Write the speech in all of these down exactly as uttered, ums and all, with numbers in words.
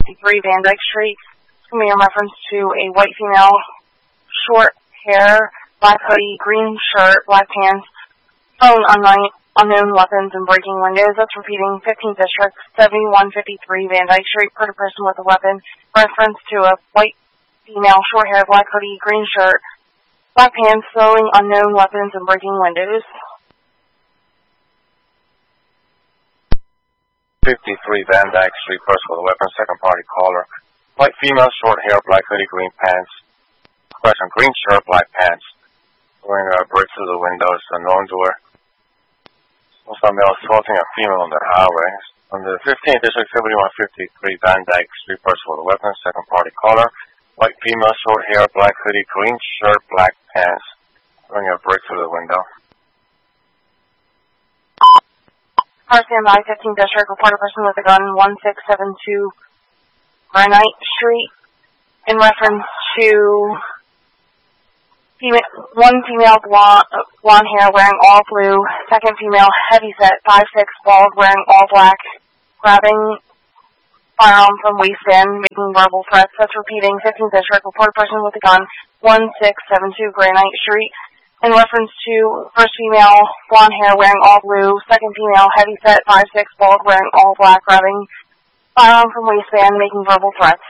fifty-three Van Dyke Street. It's going to be in reference to a white female, short hair, black hoodie, green shirt, black pants, throwing unknown, unknown weapons and breaking windows. That's repeating fifteenth District, seventy-one fifty-three Van Dyke Street. Put a person with a weapon. Reference to a white female, short hair, black hoodie, green shirt, black pants, throwing unknown weapons and breaking windows. fifty-three Van Dyke Street, person with a weapon, second party caller. White female, short hair, black hoodie, green pants. Question, green shirt, black pants. Throwing a brick through the windows, unknown door. Some male assaulting a female on the highway. On the fifteenth District, seventy-one fifty-three Van Dyke Street, person with a weapon, second party caller. White female, short hair, black hoodie, green shirt, black pants. Throwing a brick through the window. Car standby, fifteenth District, report a person with a gun, one six seven two Granite Street, in reference to female, one female blonde, blonde hair wearing all blue, second female heavyset, five six, bald, wearing all black, grabbing firearm from waistband, making verbal threats. That's repeating, fifteenth District, report a person with a gun, one six seven two Granite Street, in reference to first female, blonde hair, wearing all blue, second female, heavyset, five six, bald, wearing all black, grabbing firearm from waistband, making verbal threats.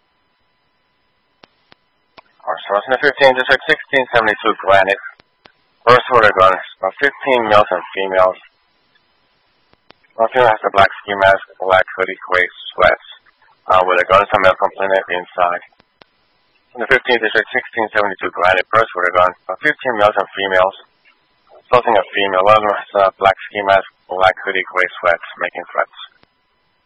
Alright, so in the fifteenth District, sixteen seventy-two Granite. First order gun, about fifteen males and females. One female has a black ski mask, black hoodie, gray sweats, uh, with a gun, some male complainant inside. In the fifteenth District, sixteen seventy-two Granite, first order gun, about fifteen males and females. Assaulting a female, one has a black ski mask, black hoodie, gray sweats, making threats.